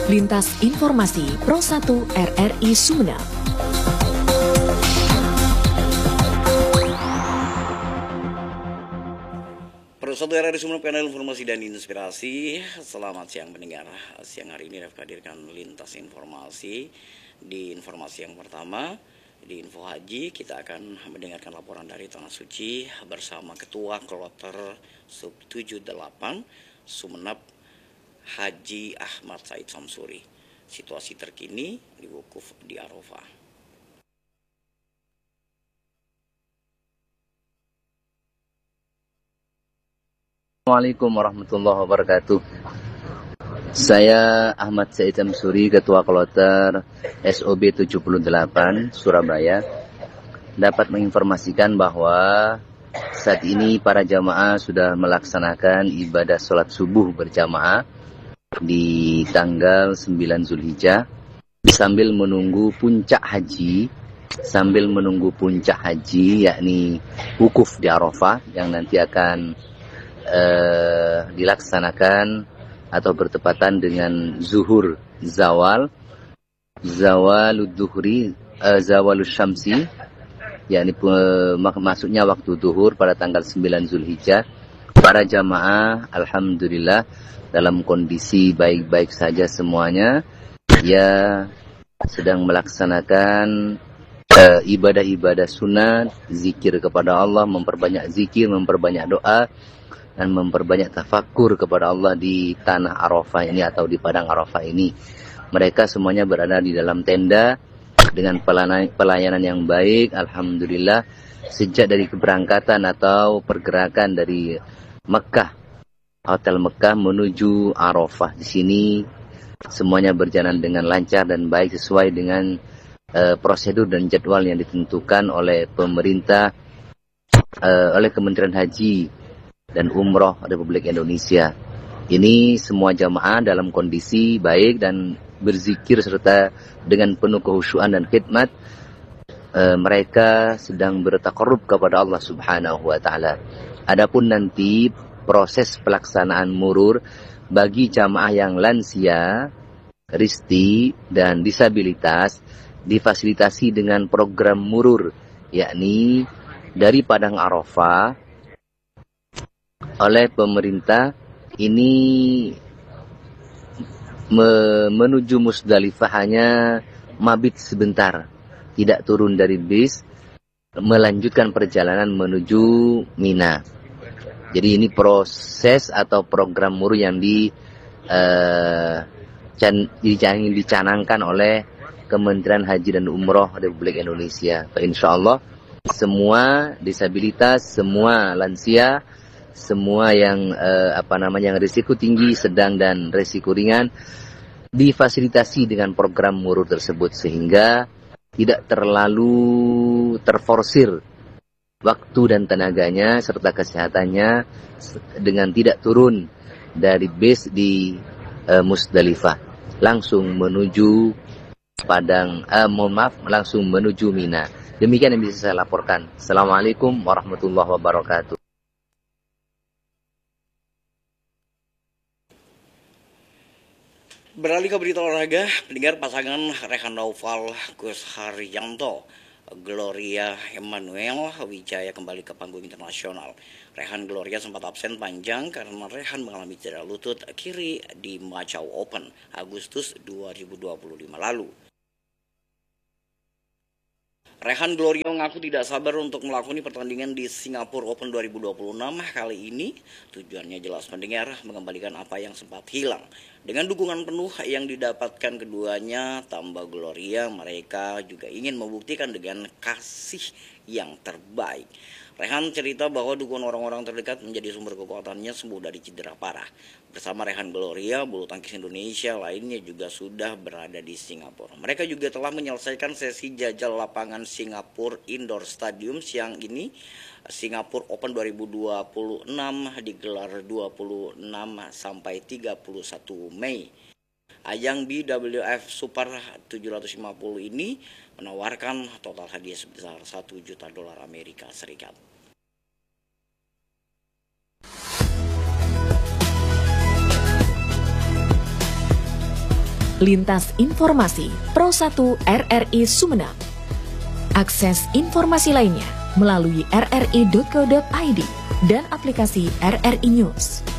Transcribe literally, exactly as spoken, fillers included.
Lintas Informasi Pro satu R R I Sumeneb. Pro satu R R I Sumeneb, kanal informasi dan inspirasi. Selamat siang pendengar. Siang hari ini Ref hadirkan lintas informasi. Di informasi yang pertama, di Info Haji, kita akan mendengarkan laporan dari Tanah Suci bersama Ketua Kloter Sub tujuh delapan Sumeneb, Haji Ahmad Said Samsuri. Situasi terkini di wukuf di Arafah. Assalamualaikum warahmatullahi wabarakatuh. Saya Ahmad Said Samsuri, Ketua Kloter S O B tujuh puluh delapan Surabaya, dapat menginformasikan bahwa saat ini para jamaah sudah melaksanakan ibadah sholat subuh berjamaah di tanggal sembilan Zulhijjah sambil menunggu puncak haji, sambil menunggu puncak haji yakni wukuf di Arafah yang nanti akan uh, dilaksanakan atau bertepatan dengan zuhur zawal, zawalud duhri, uh, zawalus syamsi, yakni uh, mak maksudnya waktu duhur pada tanggal sembilan Zulhijjah. Para jamaah alhamdulillah dalam kondisi baik-baik saja semuanya, ya sedang melaksanakan uh, ibadah-ibadah sunat, zikir kepada Allah, memperbanyak zikir, memperbanyak doa, dan memperbanyak tafakur kepada Allah di tanah Arafah ini atau di padang Arafah ini. Mereka semuanya berada di dalam tenda dengan pelayanan yang baik, alhamdulillah, sejak dari keberangkatan atau pergerakan dari Mekah, Hotel Mekah menuju Arafah. Di sini semuanya berjalan dengan lancar dan baik sesuai dengan uh, prosedur dan jadwal yang ditentukan oleh pemerintah, uh, oleh Kementerian Haji dan Umroh Republik Indonesia. Ini semua jamaah dalam kondisi baik dan berzikir serta dengan penuh kekhusyuan dan khidmat. Uh, mereka sedang bertaqarrub kepada Allah Subhanahu wa taala. Adapun nanti proses pelaksanaan murur bagi jamaah yang lansia, risti, dan disabilitas difasilitasi dengan program murur, yakni dari Padang Arafah oleh pemerintah ini me- menuju Musdalifah hanya mabit sebentar, tidak turun dari bis, melanjutkan perjalanan menuju Mina. Jadi ini proses atau program murur yang di, uh, can, dicanangkan oleh Kementerian Haji dan Umroh Republik Indonesia. Insyaallah semua disabilitas, semua lansia, semua yang uh, apa namanya yang risiko tinggi, sedang dan risiko ringan difasilitasi dengan program murur tersebut sehingga tidak terlalu terforsir waktu dan tenaganya serta kesehatannya dengan tidak turun dari base di uh, Musdalifah langsung menuju Padang, uh, mohon maaf, langsung menuju Mina. Demikian yang bisa saya laporkan. Assalamualaikum warahmatullahi wabarakatuh. Beralih ke berita olahraga, pendengar, pasangan Rehan Naufal Gus Haryanto, Gloria Emmanuel Wijaya kembali ke panggung internasional. Rehan Gloria sempat absen panjang karena Rehan mengalami cedera lutut kiri di Macau Open Agustus dua ribu dua puluh lima lalu. Rehan Gloria mengaku tidak sabar untuk melakoni pertandingan di Singapura Open dua ribu dua puluh enam kali ini. Tujuannya jelas pendengar, mengembalikan apa yang sempat hilang. Dengan dukungan penuh yang didapatkan keduanya, tambah Gloria, mereka juga ingin membuktikan dengan kasih yang terbaik. Rehan cerita bahwa dukungan orang-orang terdekat menjadi sumber kekuatannya sembuh dari cedera parah. Bersama Rehan Gloria, bulu tangkis Indonesia lainnya juga sudah berada di Singapura. Mereka juga telah menyelesaikan sesi jajal lapangan Singapura Indoor Stadium siang ini. Singapura Open dua ribu dua puluh enam digelar dua puluh enam sampai tiga puluh satu Mei. Ajang B W F Super tujuh ratus lima puluh ini menawarkan total hadiah sebesar satu juta dolar Amerika Serikat. Lintas Informasi Pro satu R R I Sumeneb. Akses informasi lainnya melalui r r i titik co titik i d dan aplikasi R R I News.